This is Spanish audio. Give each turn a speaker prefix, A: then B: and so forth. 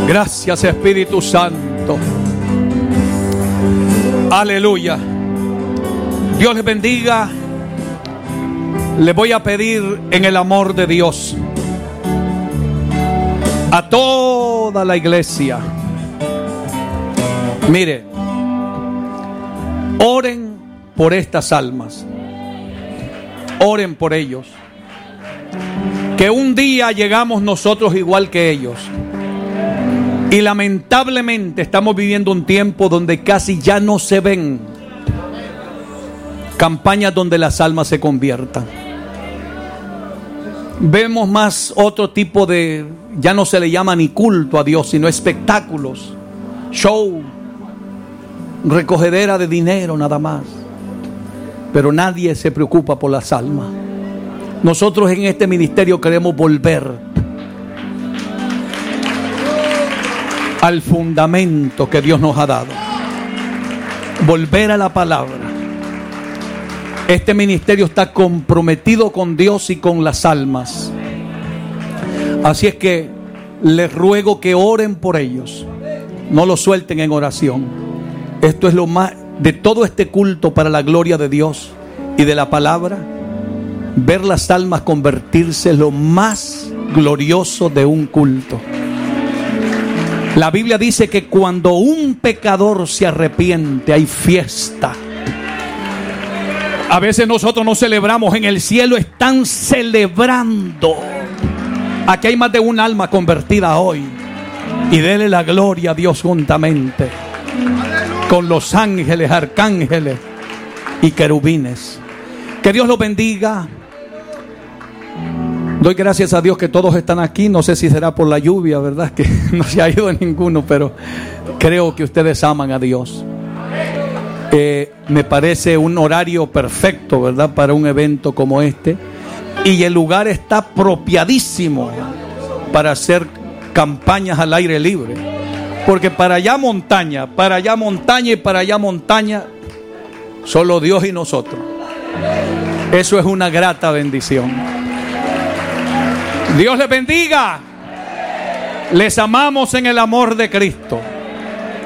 A: Gracias, Espíritu Santo. Aleluya. Dios les bendiga. Les voy a pedir en el amor de Dios a toda la iglesia. Mire, oren por estas almas. Oren por ellos. Que un día llegamos nosotros igual que ellos. Y lamentablemente estamos viviendo un tiempo donde casi ya no se ven campañas donde las almas se conviertan. Vemos más otro tipo de, ya no se le llama ni culto a Dios, sino espectáculos, show, recogedera de dinero nada más. Pero nadie se preocupa por las almas. Nosotros en este ministerio queremos volver al fundamento que Dios nos ha dado. Volver a la palabra. Este ministerio está comprometido con Dios y con las almas. Así es que les ruego que oren por ellos. No los suelten en oración. Esto es lo más de todo este culto para la gloria de Dios y de la palabra. Ver las almas convertirse es lo más glorioso de un culto. La Biblia dice que cuando un pecador se arrepiente hay fiesta. A veces nosotros no celebramos, en el cielo están celebrando. Aquí hay más de un alma convertida hoy. Y dele la gloria a Dios juntamente con los ángeles, arcángeles y querubines. Que Dios los bendiga. Doy gracias a Dios que todos están aquí. No sé si será por la lluvia, ¿verdad? Que no se ha ido ninguno, pero creo que ustedes aman a Dios. Me parece un horario perfecto, ¿verdad? Para un evento como este. Y el lugar está apropiadísimo para hacer campañas al aire libre. Porque para allá montaña y para allá montaña, solo Dios y nosotros. Eso es una grata bendición. Dios les bendiga. Les amamos en el amor de Cristo.